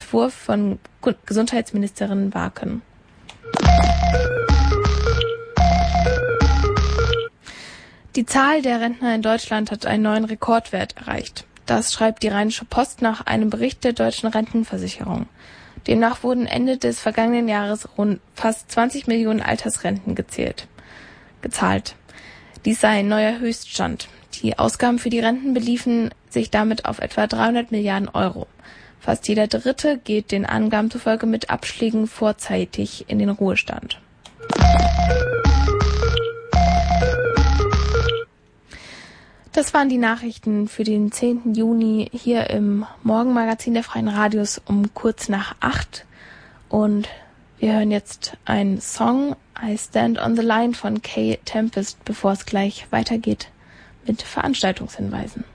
Entwurf von Gesundheitsministerin Warken. Die Zahl der Rentner in Deutschland hat einen neuen Rekordwert erreicht. Das schreibt die Rheinische Post nach einem Bericht der Deutschen Rentenversicherung. Demnach wurden Ende des vergangenen Jahres rund fast 20 Millionen Altersrenten gezahlt. Dies sei ein neuer Höchststand. Die Ausgaben für die Renten beliefen sich damit auf etwa 300 Milliarden Euro. Fast jeder Dritte geht den Angaben zufolge mit Abschlägen vorzeitig in den Ruhestand. Das waren die Nachrichten für den 10. Juni hier im Morgenmagazin der Freien Radios um kurz nach 8. Und wir hören jetzt einen Song, I Stand on the Line von Kay Tempest, bevor es gleich weitergeht mit Veranstaltungshinweisen.